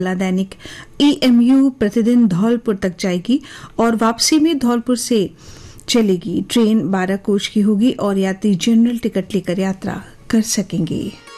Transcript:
दैनिक EMU प्रतिदिन धौलपुर तक जाएगी और वापसी में धौलपुर से चलेगी। ट्रेन 12 कोच की होगी और यात्री जनरल टिकट लेकर यात्रा कर सकेंगे।